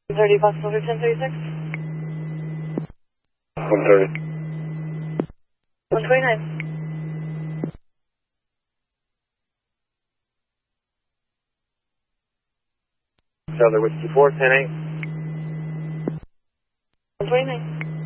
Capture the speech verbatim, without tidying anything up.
thirty possible for ten thirty-six. one thirty. one twenty-nine. Southern Whiskey four, ten eight. one twenty-nine.